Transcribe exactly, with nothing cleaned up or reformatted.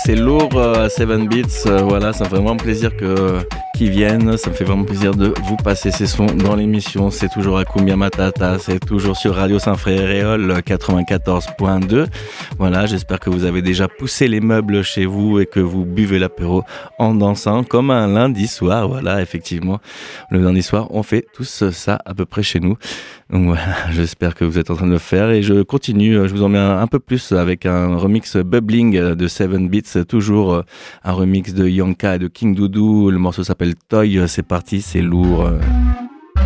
c'est lourd euh, à sept Beats. Euh, voilà, ça me fait vraiment plaisir que, qu'ils viennent. Ça me fait vraiment plaisir de vous passer ces sons dans l'émission. C'est toujours à Cumbia Matata, c'est toujours sur Radio Saint-Fréréol quatre-vingt-quatorze point deux. Voilà, j'espère que vous avez déjà poussé les meubles chez vous et que vous buvez l'apéro en dansant comme un lundi soir. Voilà, effectivement, le lundi soir, on fait tous ça à peu près chez nous. Donc voilà, j'espère que vous êtes en train de le faire et je continue, je vous en mets un, un peu plus avec un remix Bubbling de sept Beats, toujours un remix de Yanka et de King Doudou. Le morceau s'appelle Toy, c'est parti, c'est lourd.